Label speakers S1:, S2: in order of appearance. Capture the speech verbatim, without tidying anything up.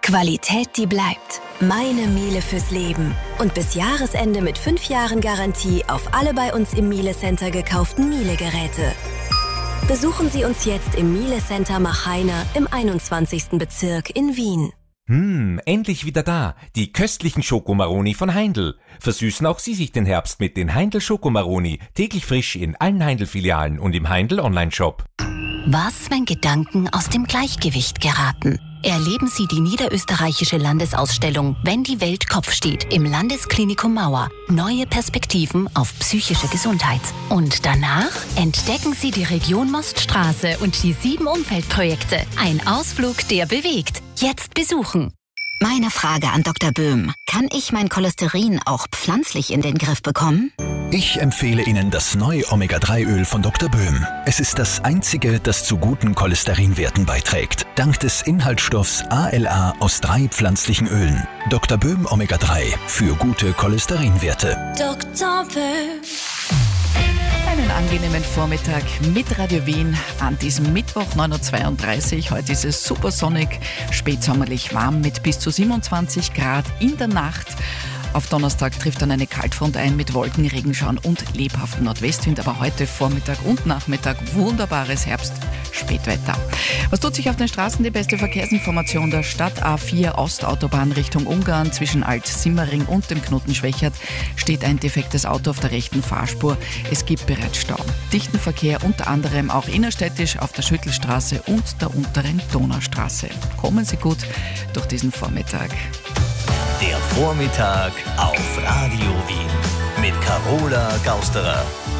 S1: Qualität, die bleibt. Meine Miele fürs Leben. Und bis Jahresende mit fünf Jahren Garantie auf alle bei uns im Miele Center gekauften Miele-Geräte. Besuchen Sie uns jetzt im Miele Center Machheiner im einundzwanzigsten Bezirk in Wien.
S2: Hm, endlich wieder da. Die köstlichen Schokomaroni von Heindl. Versüßen auch Sie sich den Herbst mit den Heindl Schokomaroni. Täglich frisch in allen Heindl-Filialen und im Heindl Online-Shop.
S3: Was, wenn Gedanken aus dem Gleichgewicht geraten? Erleben Sie die niederösterreichische Landesausstellung Wenn die Welt Kopf steht im Landesklinikum Mauer. Neue Perspektiven auf psychische Gesundheit. Und danach entdecken Sie die Region Moststraße und die sieben Umfeldprojekte. Ein Ausflug, der bewegt. Jetzt besuchen.
S4: Meine Frage an Doktor Böhm. Kann ich mein Cholesterin auch pflanzlich in den Griff bekommen?
S5: Ich empfehle Ihnen das neue Omega drei Öl von Doktor Böhm. Es ist das einzige, das zu guten Cholesterinwerten beiträgt. Dank des Inhaltsstoffs A L A aus drei pflanzlichen Ölen. Doktor Böhm Omega drei für gute Cholesterinwerte.
S6: Doktor Böhm.
S7: Einen angenehmen Vormittag mit Radio Wien an diesem Mittwoch neun Uhr zweiunddreißig. Heute ist es super sonnig, spätsommerlich warm mit bis zu siebenundzwanzig Grad in der Nacht. Auf Donnerstag trifft dann eine Kaltfront ein mit Wolken, Regenschauern und lebhaftem Nordwestwind. Aber heute Vormittag und Nachmittag wunderbares Herbst-Spätwetter. Was tut sich auf den Straßen? Die beste Verkehrsinformation der Stadt. A vier Ostautobahn Richtung Ungarn zwischen Alt-Simmering und dem Knoten Schwächert steht ein defektes Auto auf der rechten Fahrspur. Es gibt bereits Stau. Dichten Verkehr unter anderem auch innerstädtisch auf der Schüttelstraße und der unteren Donaustraße. Kommen Sie gut durch diesen Vormittag.
S8: Der Vormittag auf Radio Wien mit Carola Gausterer.